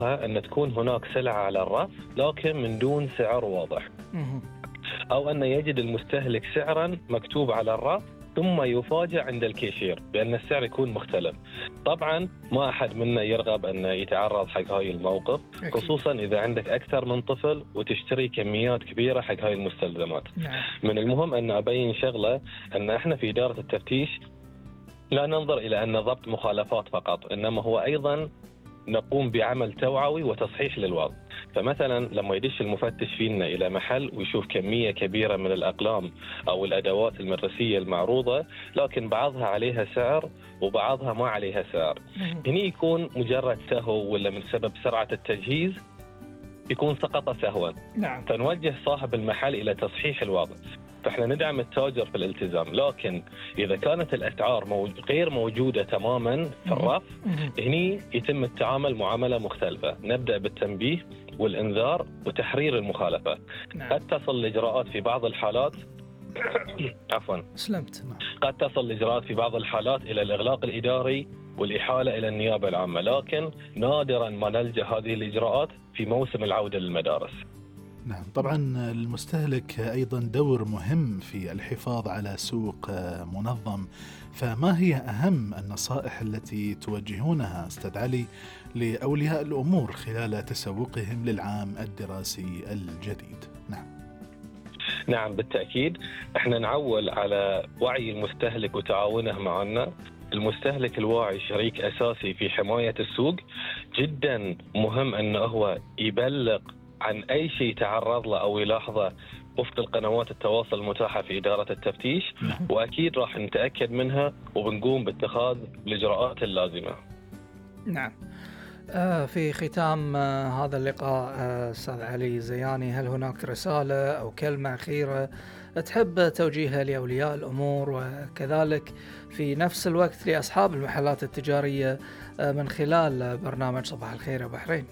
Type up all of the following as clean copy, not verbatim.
أن تكون هناك سلعة على الرف لكن من دون سعر واضح، أو أن يجد المستهلك سعرا مكتوب على الرف ثم يفاجأ عند الكاشير بأن السعر يكون مختلف. طبعا ما أحد منا يرغب أن يتعرض حق هاي الموقف، خصوصا إذا عندك أكثر من طفل وتشتري كميات كبيرة حق هاي المستلزمات. من المهم أن أبين شغلة، أن إحنا في إدارة التفتيش لا ننظر إلى أن ضبط مخالفات فقط، إنما هو أيضا نقوم بعمل توعوي وتصحيح للوضع. فمثلا لما يدش المفتش فينا إلى محل ويشوف كمية كبيرة من الأقلام أو الأدوات المدرسية المعروضة، لكن بعضها عليها سعر وبعضها ما عليها سعر، هني يكون مجرد سهو ولا من سبب سرعة التجهيز يكون سقط سهوا. فنوجه صاحب المحل إلى تصحيح الوضع. فإحنا ندعم التاجر في الالتزام، لكن إذا كانت الأسعار غير موجودة تماما في الرف، هني يتم التعامل معاملة مختلفة. نبدأ بالتنبيه والإنذار وتحرير المخالفة. قد تصل الإجراءات في بعض الحالات قد تصل الإجراءات في بعض الحالات إلى الإغلاق الإداري والإحالة إلى النيابة العامة، لكن نادرا ما نلجأ هذه الإجراءات في موسم العودة للمدارس. نعم، طبعا المستهلك أيضا دور مهم في الحفاظ على سوق منظم، فما هي أهم النصائح التي توجهونها أستاذ علي لأولياء الأمور خلال تسوقهم للعام الدراسي الجديد؟ نعم بالتأكيد، احنا نعول على وعي المستهلك وتعاونه معنا. المستهلك الواعي شريك أساسي في حماية السوق. جدا مهم أنه هو يبلغ عن أي شيء تعرض له أو يلاحظه وفق القنوات التواصل المتاحة في إدارة التفتيش، وأكيد راح نتأكد منها وبنقوم باتخاذ الإجراءات اللازمة. نعم. في ختام هذا اللقاء أستاذ علي زياني، هل هناك رسالة أو كلمة أخيرة تحب توجيهها لأولياء الأمور وكذلك في نفس الوقت لأصحاب المحلات التجارية من خلال برنامج صباح الخير يا بحرين؟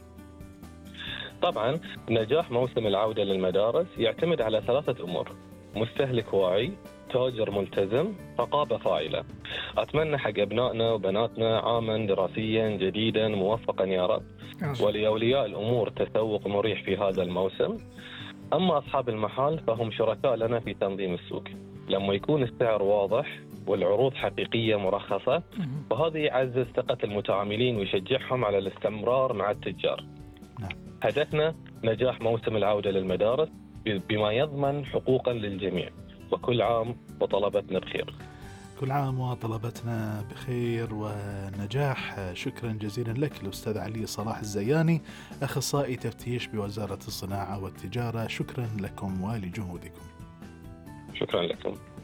طبعا نجاح موسم العودة للمدارس يعتمد على 3 أمور: مستهلك واعي، تاجر ملتزم، رقابة فاعلة. أتمنى حق أبنائنا وبناتنا عاما دراسيا جديدا موفقا يا رب، ولأولياء الأمور تسوق مريح في هذا الموسم. أما أصحاب المحال فهم شركاء لنا في تنظيم السوق. لما يكون السعر واضح والعروض حقيقية مرخصة، فهذا يعزز ثقة المتعاملين ويشجعهم على الاستمرار مع التجار. هدفنا نجاح موسم العودة للمدارس بما يضمن حقوقا للجميع، وكل عام وطلبتنا بخير. كل عام وطلبتنا بخير ونجاح. شكرا جزيلا لك الأستاذ علي صلاح الزياني، أخصائي تفتيش بوزارة الصناعة والتجارة. شكرا لكم ولجهودكم. شكرا لكم.